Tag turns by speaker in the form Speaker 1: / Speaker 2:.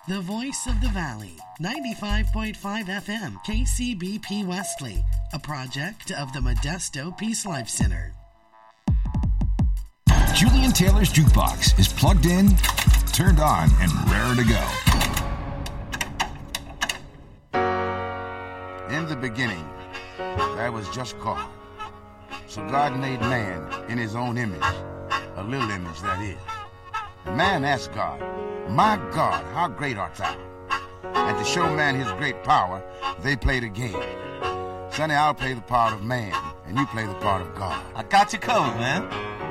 Speaker 1: The Voice of the Valley, 95.5 FM, KCBP Wesley, a project of the Modesto Peace Life Center.
Speaker 2: Julian Taylor's Jukebox is plugged in, turned on, and raring to go.
Speaker 3: In the beginning, there was just God. So God made man in his own image, a little image that is. And man asked God, "My God, how great art thou?" And to show man his great power, they played a game. Sonny, I'll play the part of man, and you play the part of God.
Speaker 4: I got you covered, man.